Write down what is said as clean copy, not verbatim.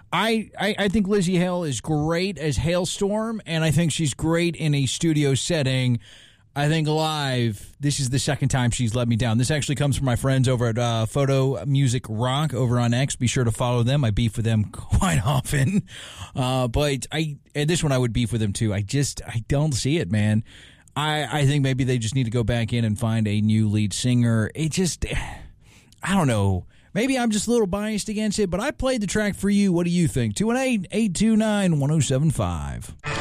I think Lizzie Hale is great as Hailstorm, and I think she's great in a studio setting. I think live, this is the second time she's let me down. This actually comes from my friends over at Photo Music Rock over on X. Be sure to follow them. I beef with them quite often. But this one I would beef with them too. I don't see it, man. I think maybe they just need to go back in and find a new lead singer. I don't know. Maybe I'm just a little biased against it, but I played the track for you. What do you think? 218-829-1075.